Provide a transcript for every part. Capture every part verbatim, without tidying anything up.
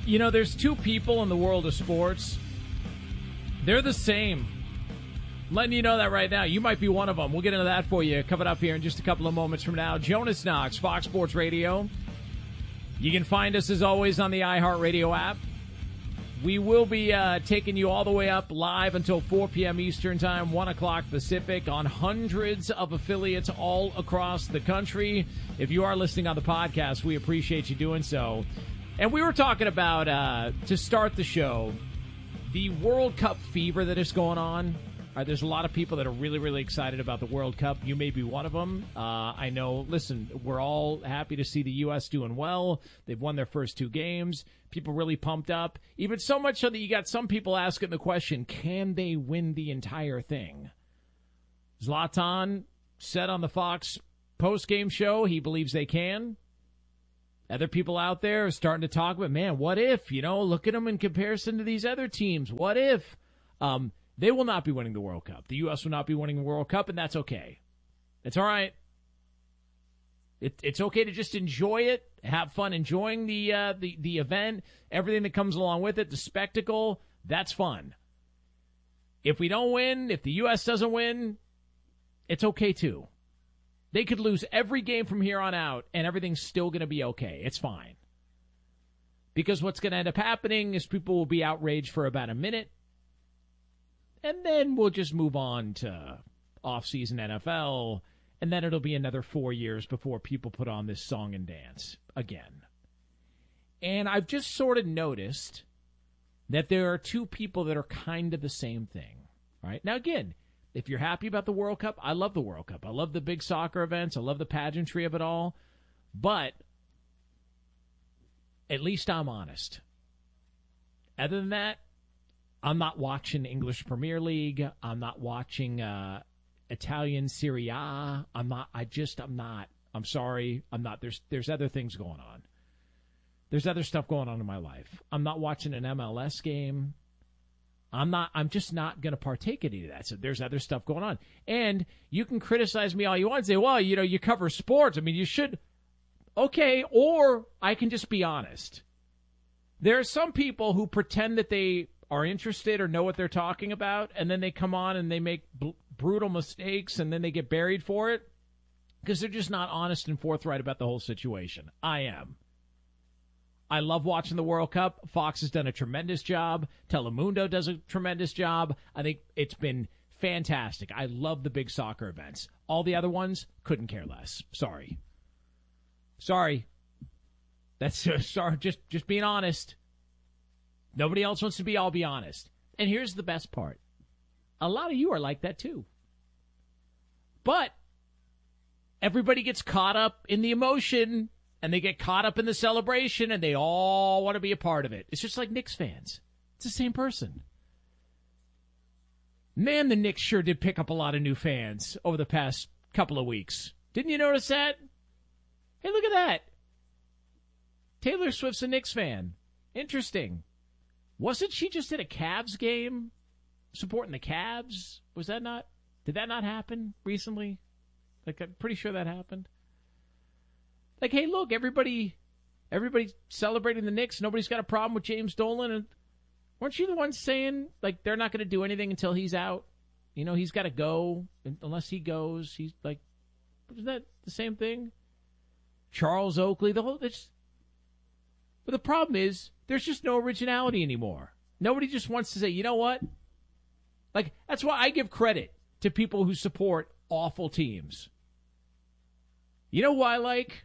You know, there's two people in the world of sports. They're the same. Letting you know that right now. You might be one of them. We'll get into that for you coming up here in just a couple of moments from now. Jonas Knox, Fox Sports Radio. You can find us, as always, on the iHeartRadio app. We will be uh, taking you all the way up live until four p.m. Eastern Time, one o'clock Pacific, on hundreds of affiliates all across the country. If you are listening on the podcast, we appreciate you doing so. And we were talking about, uh, to start the show, the World Cup fever that is going on. Uh, there's a lot of people that are really, really excited about the World Cup. You may be one of them. Uh, I know, listen, we're all happy to see the U S doing well. They've won their first two games. People really pumped up. Even so much so that you got some people asking the question, can they win the entire thing? Zlatan said on the Fox post-game show he believes they can. Other people out there are starting to talk about, man, what if? You know, look at them in comparison to these other teams. What if? Um... They will not be winning the World Cup. The U S will not be winning the World Cup, and that's okay. It's all right. It, it's okay to just enjoy it, have fun enjoying the, uh, the the event, everything that comes along with it, the spectacle. That's fun. If we don't win, if the U S doesn't win, it's okay too. They could lose every game from here on out, and everything's still going to be okay. It's fine. Because what's going to end up happening is people will be outraged for about a minute, and then we'll just move on to off-season N F L, and then it'll be another four years before people put on this song and dance again. And I've just sort of noticed that there are two people that are kind of the same thing. Right? Now, again, if you're happy about the World Cup, I love the World Cup. I love the big soccer events. I love the pageantry of it all. But at least I'm honest. Other than that, I'm not watching English Premier League. I'm not watching uh, Italian Serie A. I'm not. I just. I'm not. I'm sorry. I'm not. There's. There's other things going on. There's other stuff going on in my life. I'm not watching an M L S game. I'm not. I'm just not going to partake in any of that. So there's other stuff going on. And you can criticize me all you want and say, well, you know, you cover sports. I mean, you should. Okay. Or I can just be honest. There are some people who pretend that they are interested or know what they're talking about, and then they come on and they make bl- brutal mistakes, and then they get buried for it because they're just not honest and forthright about the whole situation. I am. I love watching the World Cup. Fox has done a tremendous job. Telemundo does a tremendous job. I think it's been fantastic. I love the big soccer events. All the other ones, couldn't care less. Sorry. Sorry. That's uh, sorry. Just, just being honest. Nobody else wants to be, I'll be honest. And here's the best part. A lot of you are like that too. But everybody gets caught up in the emotion, and they get caught up in the celebration, and they all want to be a part of it. It's just like Knicks fans. It's the same person. Man, the Knicks sure did pick up a lot of new fans over the past couple of weeks. Didn't you notice that? Hey, look at that. Taylor Swift's a Knicks fan. Interesting. Wasn't she just at a Cavs game supporting the Cavs? Was that not? Did that not happen recently? Like, I'm pretty sure that happened. Like, hey, look, everybody, everybody's celebrating the Knicks. Nobody's got a problem with James Dolan. And weren't you the ones saying, like, they're not going to do anything until he's out? You know, he's got to go. And unless he goes, he's like, isn't that the same thing? Charles Oakley, the whole, it's, but the problem is, there's just no originality anymore. Nobody just wants to say, you know what? Like, that's why I give credit to people who support awful teams. You know who I like?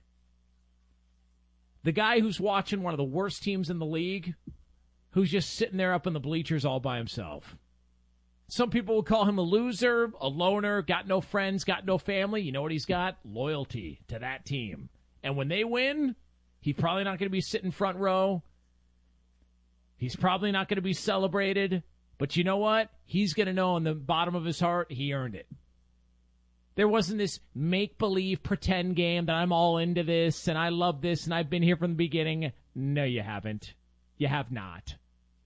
The guy who's watching one of the worst teams in the league, who's just sitting there up in the bleachers all by himself. Some people will call him a loser, a loner, got no friends, got no family. You know what he's got? Loyalty to that team. And when they win, he's probably not going to be sitting front row. He's probably not going to be celebrated. But you know what? He's going to know in the bottom of his heart he earned it. There wasn't this make-believe pretend game that I'm all into this and I love this and I've been here from the beginning. No, you haven't. You have not.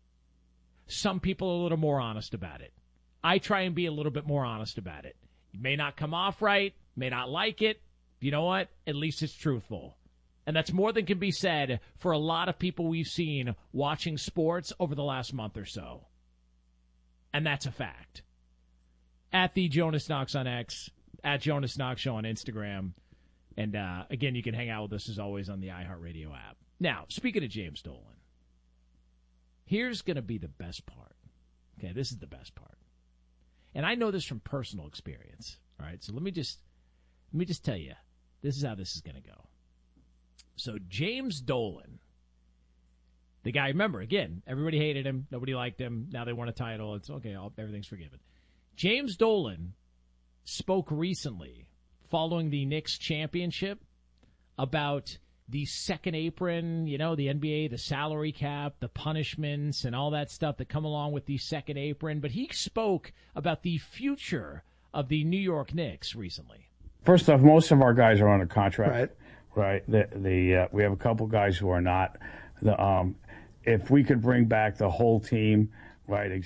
Some people are a little more honest about it. I try and be a little bit more honest about it. You may not come off right, may not like it. You know what? At least it's truthful. And that's more than can be said for a lot of people we've seen watching sports over the last month or so. And that's a fact. At the Jonas Knox on X, at Jonas Knox Show on Instagram. And, uh, again, you can hang out with us, as always, on the iHeartRadio app. Now, speaking of James Dolan, here's going to be the best part. Okay, this is the best part. And I know this from personal experience. All right, so let me just let me just tell you, this is how this is going to go. So James Dolan, the guy, remember, again, everybody hated him. Nobody liked him. Now they won a title. It's okay. All, everything's forgiven. James Dolan spoke recently following the Knicks championship about the second apron, you know, the N B A, the salary cap, the punishments, and all that stuff that come along with the second apron. But he spoke about the future of the New York Knicks recently. First off, most of our guys are under contract. Right. Right. The, the uh, we have a couple guys who are not. The um, if we could bring back the whole team, right,